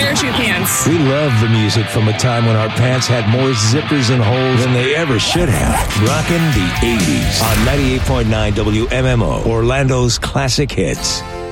parachute pants. We love the music from a time when our pants had more zippers and holes than they ever should have. Rockin' the 80s on 98.9 WMMO, Orlando's classic hits.